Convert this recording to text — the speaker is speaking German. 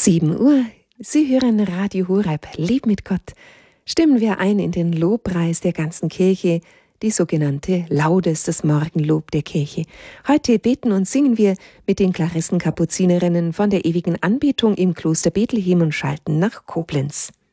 7 Uhr. Sie hören Radio Horeb, Leb mit Gott. Stimmen wir ein in den Lobpreis der ganzen Kirche, die sogenannte Laudes, das Morgenlob der Kirche. Heute beten und singen wir mit den Klarissenkapuzinerinnen von der ewigen Anbetung im Kloster Bethlehem und schalten nach Koblenz.